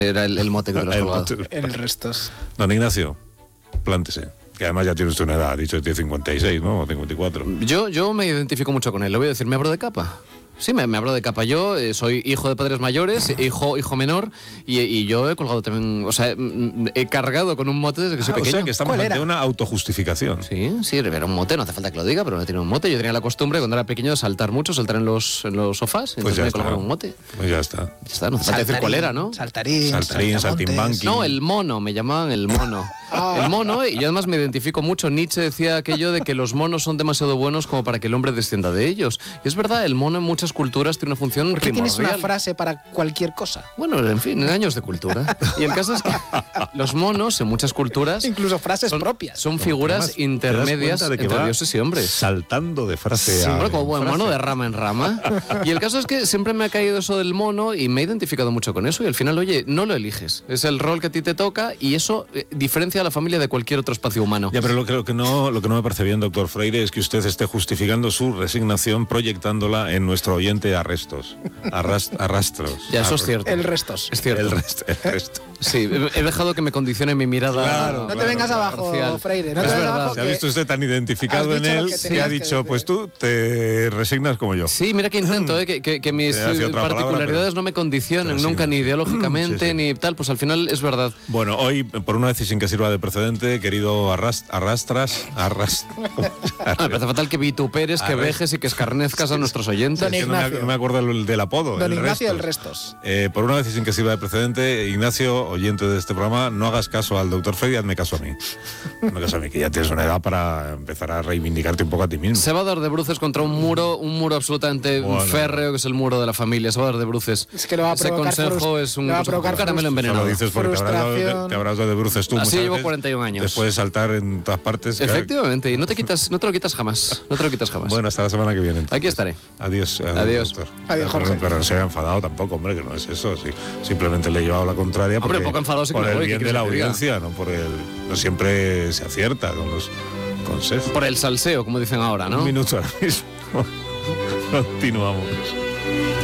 Era el mote que te lo has colgado. El Restos. Don Ignacio, plántese. Que además ya tiene usted una edad, ha dicho que tiene 56, ¿no? O 54. Yo me identifico mucho con él. Le voy a decir, me abro de capa. Sí, me abro de capa. Yo soy hijo de padres mayores, hijo menor, y yo he colgado también, o sea, he cargado con un mote desde que soy pequeño. O sea, que estamos ante una autojustificación. Sí, era un mote, no hace falta que lo diga, pero no tiene un mote. Yo tenía la costumbre cuando era pequeño de saltar mucho, saltar en los sofás, entonces me colgaron un mote. Pues ya está. Ya está, no hace falta decir cuál era, ¿no? Saltarín, saltimbanqui. No, el mono, me llamaban el mono. El mono, y yo además me identifico mucho. Nietzsche decía aquello de que los monos son demasiado buenos como para que el hombre descienda de ellos. Y es verdad, el mono en muchas culturas tiene una función ¿Por qué primordial. tienes una frase para cualquier cosa? Bueno, en fin, en años de cultura. Y el caso es que los monos en muchas culturas... Incluso frases propias. Son figuras Además, intermedias de que entre dioses y hombres. Saltando de frase Sí, a como buen frase. mono de rama en rama. Y el caso es que siempre me ha caído eso del mono y me he identificado mucho con eso. Y al final, oye, no lo eliges. Es el rol que a ti te toca y eso diferencia a la familia de cualquier otro espacio humano. Ya, pero lo que no me parece bien, doctor Freire, es que usted esté justificando su resignación proyectándola en nuestro oyente Arrestos. Arrastros. Ya, eso es cierto. El Restos. Es cierto. El resto. Sí, he dejado que me condicione mi mirada. Claro, No te vengas abajo, parcial. Freire. No Es te vengas verdad. abajo. Se ha visto usted tan identificado has en dicho lo él que que tenías ha que dicho, decir. pues tú te resignas como yo. Sí, mira que intento, que mis Te hacía otra particularidades palabra, pero- no me condicionen pero sí, nunca, ni ideológicamente, sí. ni tal. Pues al final es verdad. Bueno, hoy, por una vez y sin que sirva de precedente, querido Arrastras. Me parece fatal que vituperes, que vejes y que escarnezcas a nuestros oyentes. Don Es que Ignacio. no me acuerdo del apodo. Don el Ignacio, Restos. el Restos. Por una vez y sin que sirva de precedente, Ignacio, oyente de este programa, no hagas caso al doctor Freire, hazme caso a mí. Hazme caso a mí, que ya tienes una edad para empezar a reivindicarte un poco a ti mismo. Se va a dar de bruces contra un muro absolutamente Bueno. férreo, que es el muro de la familia. Se va a dar de bruces. Es que lo va a Ese provocar consejo es un lo va a provocar caramelo Eso envenenado. lo dices porque Frustración. te habrás dado de bruces tú. Así muchas llevo veces, 41 años. Después de saltar en todas partes. Efectivamente, y no te lo quitas jamás. No te lo quitas jamás. Bueno, hasta la semana que viene. entonces. Aquí estaré. Adiós. Adiós. Doctor. Adiós, Jorge. Pero no se haya enfadado tampoco, hombre, que no es eso. Sí, simplemente le he llevado la contraria Hombre, porque poco enfadado sí que por me el voy, ¿qué bien de quieres la que te diga? audiencia, no siempre se acierta con los consejos. Por el salseo, como dicen ahora, ¿no? Un minuto ahora mismo. Continuamos.